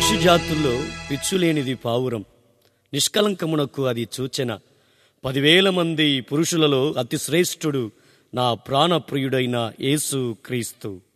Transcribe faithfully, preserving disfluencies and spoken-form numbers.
మనిషి జాతుల్లో పిచ్చులేనిది పావురం, నిష్కలంకమునకు అది సూచన. పదివేల మంది పురుషులలో అతి శ్రేష్ఠుడు నా ప్రాణప్రియుడైన యేసు క్రీస్తు.